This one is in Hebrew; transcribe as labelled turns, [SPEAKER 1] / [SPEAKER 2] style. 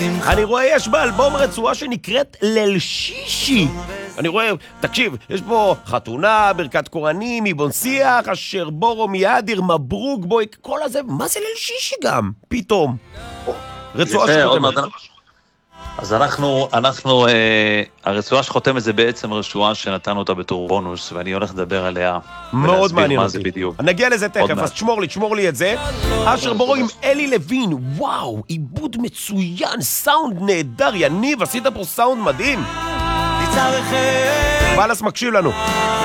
[SPEAKER 1] אני רואה יש באלבום רצועה שנקראת ליל שישי. אני רואה, תקשיב, יש פה חתונה, ברכת קורנים, מבון שיח, אשר בורו מיאדיר, מברוק בוי, כל הזה, מה זה ליל שישי גם? פתאום. רצועה שחותמת.
[SPEAKER 2] אז אנחנו, הרצועה שחותמת זה בעצם רצועה שנתנו אותה בתור בונוס, ואני הולך לדבר עליה.
[SPEAKER 1] מאוד מעניין אותי.
[SPEAKER 2] בדיוק.
[SPEAKER 1] נגיע לזה תכף, אז תשמור לי את זה. אשר בורו עם אלי לוין, וואו, עיבוד מצוין, סאונד נהדר, יניב, עשית פה סאונד מדהים. בלס מקשיב לנו.